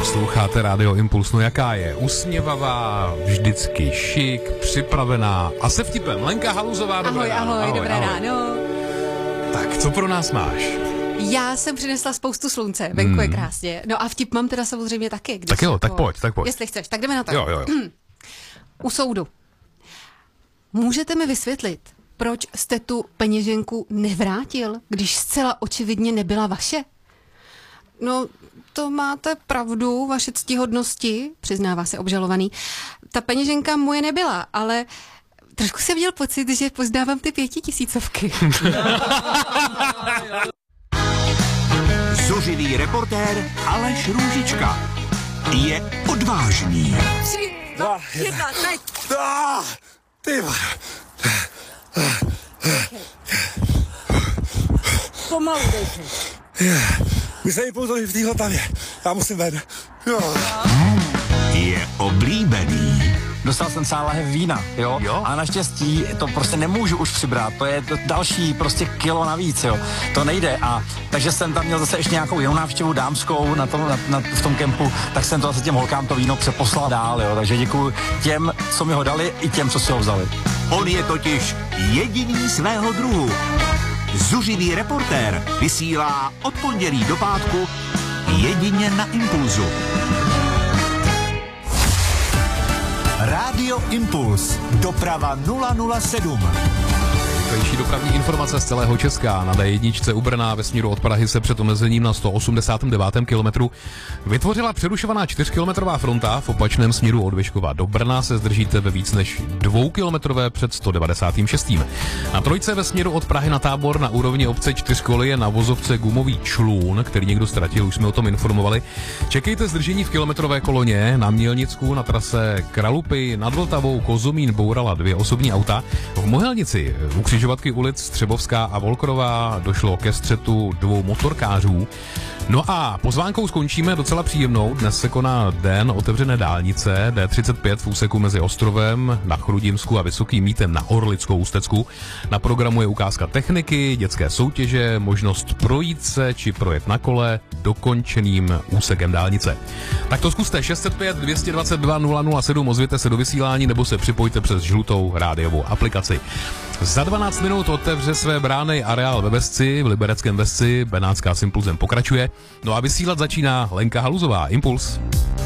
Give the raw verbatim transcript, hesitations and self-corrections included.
Posloucháte Rádio Impuls, no jaká je? Usměvavá, vždycky šik, připravená a se vtipem. Lenka Haluzová, dobré ahoj, ráno. Ahoj, ahoj, dobré ahoj. ráno. Tak, co pro nás máš? Já jsem přinesla spoustu slunce, venku hmm. je krásně. No a vtip mám teda samozřejmě taky. Tak jo, jako, tak pojď, tak pojď. Jestli chceš, tak jdeme na to. Jo, jo, jo. U soudu. Můžete mi vysvětlit, proč jste tu peněženku nevrátil, když zcela očividně nebyla vaše? No, to máte pravdu, vaše ctihodnosti, přiznává se obžalovaný. Ta peněženka moje nebyla, ale trošku jsem měl pocit, že poznávám ty pětitisícovky. Zuřivý reportér Aleš Růžička je odvážný. Tři, dva, jedna, teď! Ah, ty vole. Pomalu dejte. My se jí pouzali v téhle tavě. Já musím ven. Jo. Je oblíbený. Dostal jsem celá lahev vína, jo? Jo? A naštěstí to prostě nemůžu už přibrat, to je to další prostě kilo navíc, jo? To nejde a takže jsem tam měl zase ještě nějakou jinou návštěvu dámskou na tom, na, na, v tom kempu, tak jsem to zase těm holkám to víno přeposlal dál, jo? Takže děkuji těm, co mi ho dali, i těm, co si ho vzali. On je totiž jediný svého druhu. Zuřivý reportér vysílá od pondělí do pátku jedině na Impulzu. Rádio Impuls. Doprava nula nula sedm. Nejrychlejší dopravní informace z celého Česka. Na D jedna u Brna ve směru od Prahy se před omezením na sto osmdesátém devátém kilometru vytvořila přerušovaná čtyřkilometrová fronta. V opačném směru od Vyškova do Brna se zdržíte ve víc než dvoukilometrové před sto devadesátým šestým Na trojce ve směru od Prahy na Tábor na úrovni obce Čtyřkoly je na vozovce gumový člún, který někdo ztratil, už jsme o tom informovali. Čekejte zdržení v kilometrové koloně. Na Mělnicku na trase Kralupy nad Vltavou Kozomín bourala dvě osobní auta. V Mohelnici u křižovatky ulic Střebovská a Volkrová došlo ke střetu dvou motorkářů. No a pozvánkou skončíme docela příjemnou. Dnes se koná den otevřené dálnice D třicet pět v úseku mezi Ostrovem na Chrudimsku a Vysokým Mítem na Orlickou Ústecku. Na programu je ukázka techniky, dětské soutěže, možnost projít se či projet na kole dokončeným úsekem dálnice. Tak to zkuste šest set pět dvě stě dvacet dva nula nula sedm, ozvěte se do vysílání nebo se připojte přes žlutou rádiovou aplikaci. Za dvanáct minut otevře své brány areál ve Besci, v libereckém Besci, Benátská s Impulzem pokračuje. No a vysílat začíná Lenka Haluzová, Impuls.